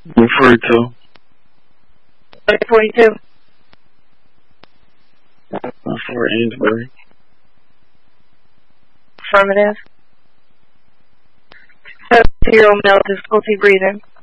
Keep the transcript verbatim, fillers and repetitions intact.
one forty-two. one forty-two. For Amesbury. Affirmative. Zero male difficulty breathing.